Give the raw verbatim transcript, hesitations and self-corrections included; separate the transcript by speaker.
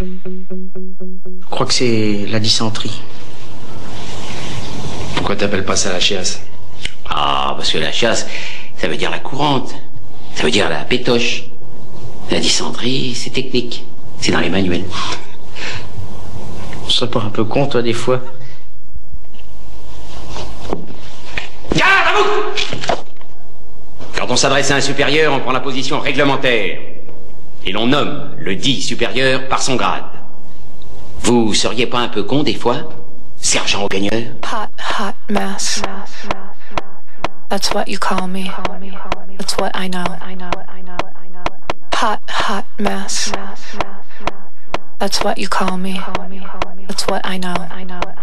Speaker 1: Je crois que c'est la dysenterie.
Speaker 2: Pourquoi t'appelles pas ça la chiasse?
Speaker 3: Ah, parce que la chiasse, ça veut dire la courante. Ça veut dire la pétoche. La dysenterie, c'est technique. C'est dans les manuels.
Speaker 1: Tu serais pas un peu con, toi, des fois?
Speaker 3: Garde à vous! Quand on s'adresse à un supérieur, on prend la position réglementaire. Et l'on nomme le dit supérieur par son grade. Vous seriez pas un peu con, des fois? Sergent au gagneur?
Speaker 4: Hot, hot mess. That's what you call me. That's what I know. Hot, hot mess. That's what you call me. That's what I know.